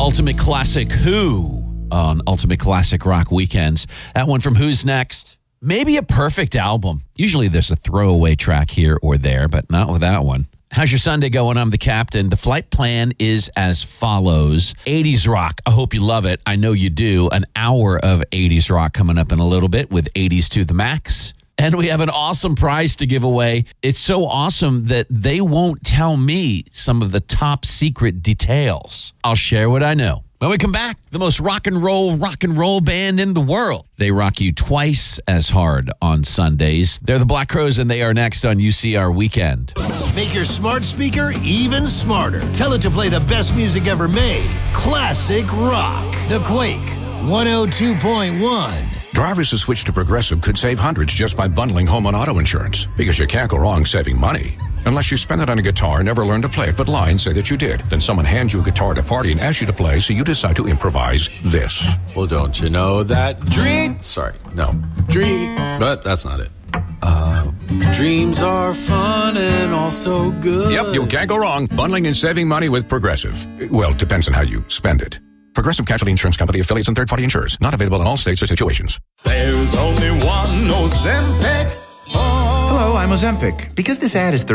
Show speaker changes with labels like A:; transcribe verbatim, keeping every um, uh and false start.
A: Ultimate Classic Who on Ultimate Classic Rock Weekends. That one from Who's Next. Maybe a perfect album. Usually there's a throwaway track here or there, but not with that one. How's your Sunday going? I'm the captain. The flight plan is as follows. eighties rock. I hope you love it. I know you do. An hour of eighties rock coming up in a little bit with eighties to the max. And we have an awesome prize to give away. It's so awesome that they won't tell me some of the top secret details. I'll share what I know. When we come back, the most rock and roll, rock and roll band in the world. They rock you twice as hard on Sundays. They're the Black Crowes, and they are next on U C R Weekend.
B: Make your smart speaker even smarter. Tell it to play the best music ever made. Classic rock. The Quake one oh two point one.
C: Drivers who switch to Progressive could save hundreds just by bundling home and auto insurance, because you can't go wrong saving money. Unless you spend it on a guitar, never learn to play it, but lie and say that you did. Then someone hands you a guitar at a party and asks you to play, so you decide to improvise this.
D: Well, don't you know that dream... Sorry, no. Dream... But that's not it. Uh, dreams are fun and also good.
C: Yep, you can't go wrong bundling and saving money with Progressive. Well, it depends on how you spend it. Progressive Casualty Insurance Company, affiliates, and third-party insurers. Not available in all states or situations.
E: There's only one Ozempic.
F: Hello, I'm Ozempic. Because this ad is